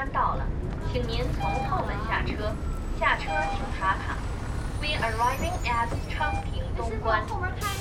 关到了，请您从后门下车。下车请插卡。We are arriving at 昌平东关.